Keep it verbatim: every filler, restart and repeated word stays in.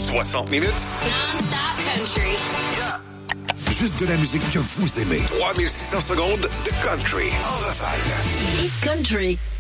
soixante minutes. Non-stop country. Yeah. Juste de la musique que vous aimez. trois mille six cents secondes de country en rafale. Hit country.